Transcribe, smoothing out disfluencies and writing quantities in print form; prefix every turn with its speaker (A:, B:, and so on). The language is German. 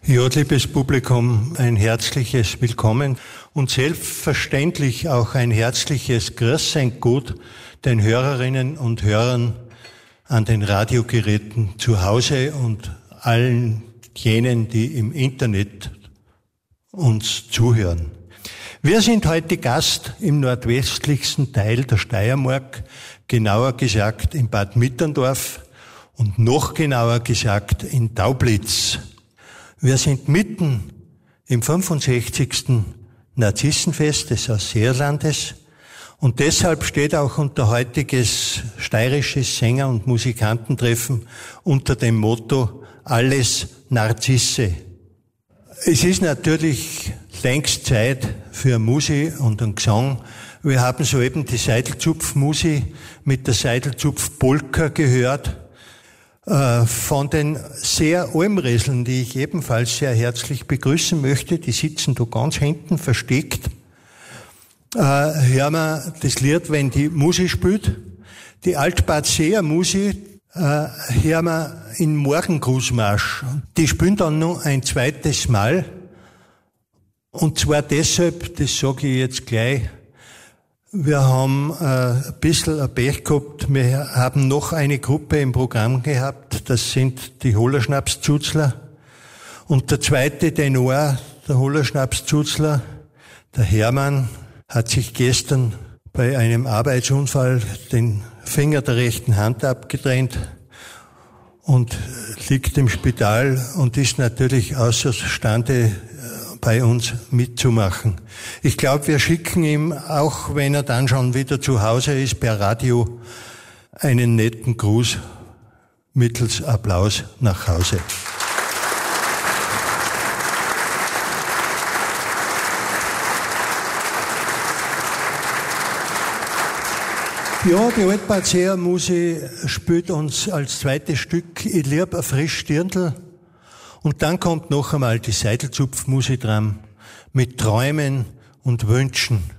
A: Ja, liebes Publikum, ein herzliches Willkommen und selbstverständlich auch ein herzliches Grüß sein Gott den Hörerinnen und Hörern an den Radiogeräten zu Hause und allen jenen, die im Internet uns zuhören. Wir sind heute Gast im nordwestlichsten Teil der Steiermark, genauer gesagt in Bad Mitterndorf und noch genauer gesagt in Taublitz. Wir sind mitten im 65. Narzissenfest des Ausseerlandes und deshalb steht auch unser heutiges steirisches Sänger- und Musikantentreffen unter dem Motto Alles Narzisse. Es ist natürlich längst Zeit für Musi und einen Gesang. Wir haben soeben die Seidelzupf-Musi mit der Seidelzupf-Polka gehört. Von den sehr Almreseln, die ich ebenfalls sehr herzlich begrüßen möchte, die sitzen da ganz hinten versteckt, hören wir das Lied, wenn die Musi spielt. Die Altbadseer Musi hören wir in Morgengrußmarsch. Die spielen dann noch ein zweites Mal. Und zwar deshalb, das sage ich jetzt gleich, wir haben ein bisschen ein Pech gehabt. Wir haben noch eine Gruppe im Programm gehabt. Das sind die Hollerschnapszuzler. Und der zweite Tenor, der Hollerschnapszuzler, der Hermann, hat sich gestern bei einem Arbeitsunfall den Finger der rechten Hand abgetrennt und liegt im Spital und ist natürlich außerstande, bei uns mitzumachen. Ich glaube, wir schicken ihm, auch wenn er dann schon wieder zu Hause ist, per Radio einen netten Gruß mittels Applaus nach Hause. Ja, die Altbadseer Musi spielt uns als zweites Stück Ich lieb ein frisch Stirndl. Und dann kommt noch einmal die Seidelzupf-Musi dran mit Träumen und Wünschen.